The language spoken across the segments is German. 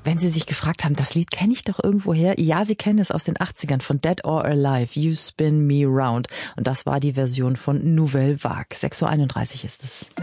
Wenn Sie sich gefragt haben, das Lied kenne ich doch irgendwo her. Ja, Sie kennen es aus den 80ern von Dead or Alive, You Spin Me Round. Und das war die Version von Nouvelle Vague. 6:31 Uhr ist es.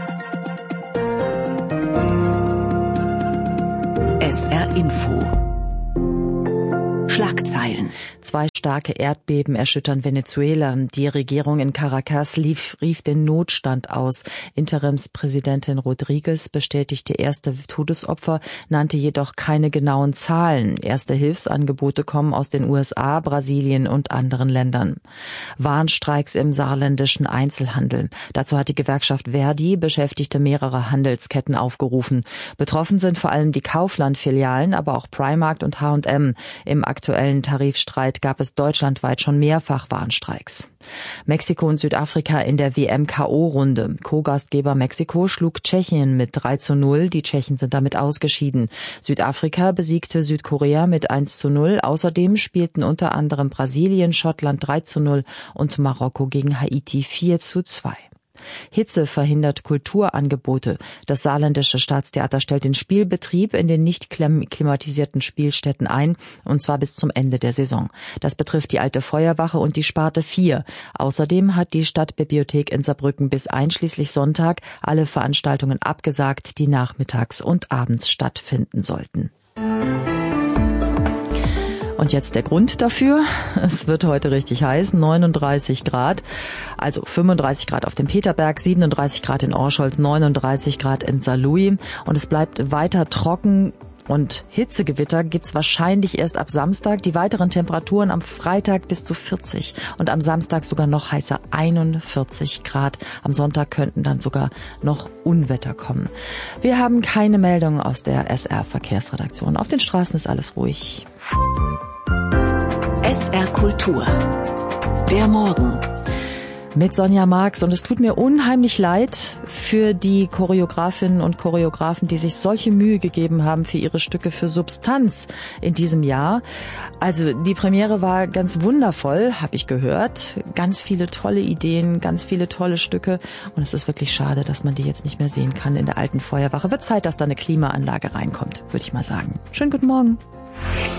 SR Info. Schlagzeilen. 2 starke Erdbeben erschüttern Venezuela. Die Regierung in Caracas rief den Notstand aus. Interimspräsidentin Rodriguez bestätigte erste Todesopfer, nannte jedoch keine genauen Zahlen. Erste Hilfsangebote kommen aus den USA, Brasilien und anderen Ländern. Warnstreiks im saarländischen Einzelhandel. Dazu hat die Gewerkschaft Verdi Beschäftigte mehrerer Handelsketten aufgerufen. Betroffen sind vor allem die Kaufland-Filialen, aber auch Primark und H&M. Im aktuellen Tarifstreit gab es deutschlandweit schon mehrfach Warnstreiks. Mexiko und Südafrika in der WM-KO-Runde. Co-Gastgeber Mexiko schlug Tschechien mit 3:0. Die Tschechen sind damit ausgeschieden. Südafrika besiegte Südkorea mit 1:0. Außerdem spielten unter anderem Brasilien, Schottland 3:0 und Marokko gegen Haiti 4:2. Hitze verhindert Kulturangebote. Das saarländische Staatstheater stellt den Spielbetrieb in den nicht klimatisierten Spielstätten ein, und zwar bis zum Ende der Saison. Das betrifft die Alte Feuerwache und die Sparte 4. Außerdem hat die Stadtbibliothek in Saarbrücken bis einschließlich Sonntag alle Veranstaltungen abgesagt, die nachmittags und abends stattfinden sollten. Und jetzt der Grund dafür. Es wird heute richtig heiß, 39 Grad, also 35 Grad auf dem Peterberg, 37 Grad in Orscholz, 39 Grad in Saarlouis. Und es bleibt weiter trocken. Und Hitzegewitter gibt's wahrscheinlich erst ab Samstag. Die weiteren Temperaturen am Freitag bis zu 40 und am Samstag sogar noch heißer, 41 Grad. Am Sonntag könnten dann sogar noch Unwetter kommen. Wir haben keine Meldungen aus der SR-Verkehrsredaktion. Auf den Straßen ist alles ruhig. SR Kultur. Der Morgen. Mit Sonja Marx, und es tut mir unheimlich leid für die Choreografinnen und Choreografen, die sich solche Mühe gegeben haben für ihre Stücke für Substanz in diesem Jahr. Also die Premiere war ganz wundervoll, habe ich gehört. Ganz viele tolle Ideen, ganz viele tolle Stücke, und es ist wirklich schade, dass man die jetzt nicht mehr sehen kann in der Alten Feuerwache. Wird Zeit, dass da eine Klimaanlage reinkommt, würde ich mal sagen. Schönen guten Morgen.